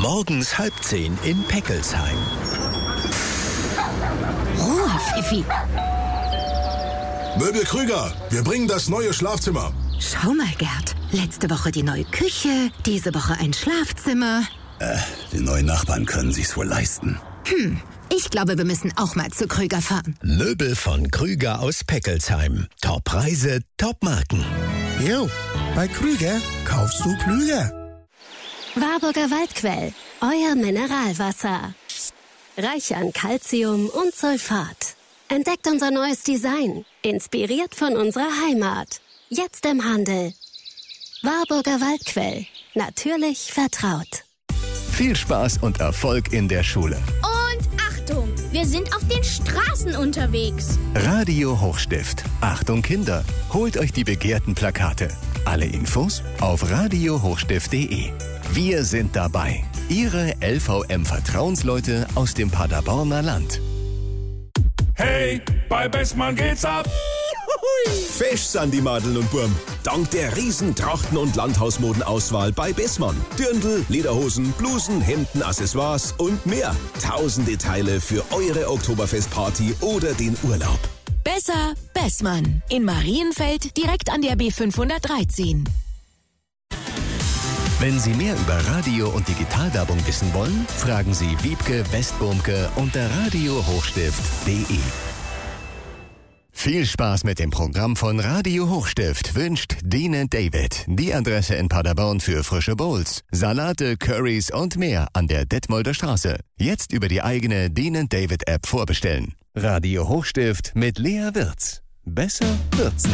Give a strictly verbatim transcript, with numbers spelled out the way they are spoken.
Morgens halb zehn in Peckelsheim. Ruhe, Pfiffi. Möbel Krüger, wir bringen das neue Schlafzimmer. Schau mal, Gerd. Letzte Woche die neue Küche, diese Woche ein Schlafzimmer. Äh, die neuen Nachbarn können sich's wohl leisten. Hm, ich glaube, wir müssen auch mal zu Krüger fahren. Möbel von Krüger aus Peckelsheim. Top-Preise, Top-Marken. Jo, bei Krüger kaufst du klüger. Warburger Waldquell, euer Mineralwasser. Reich an Calcium und Sulfat. Entdeckt unser neues Design, inspiriert von unserer Heimat. Jetzt im Handel. Warburger Waldquell, natürlich vertraut. Viel Spaß und Erfolg in der Schule. Und Achtung, wir sind auf den Straßen unterwegs. Radio Hochstift. Achtung Kinder, holt euch die begehrten Plakate. Alle Infos auf radio hochstift punkt de. Wir sind dabei. Ihre L V M-Vertrauensleute aus dem Paderborner Land. Hey, bei Bessmann geht's ab. Fesch sind die Madeln und Burm. Dank der riesen Trachten- und Landhausmodenauswahl bei Bessmann. Dirndl, Lederhosen, Blusen, Hemden, Accessoires und mehr. Tausende Teile für eure Oktoberfestparty oder den Urlaub. Besser Bessmann. In Marienfeld direkt an der B fünfhundertdreizehn. Wenn Sie mehr über Radio- und Digitalwerbung wissen wollen, fragen Sie Wiebke Westburmke unter radio hochstift punkt de. Viel Spaß mit dem Programm von Radio Hochstift wünscht Dean David. Die Adresse in Paderborn für frische Bowls, Salate, Currys und mehr an der Detmolder Straße. Jetzt über die eigene Dean David App vorbestellen. Radio Hochstift mit Lea Wirz. Besser wird's nicht.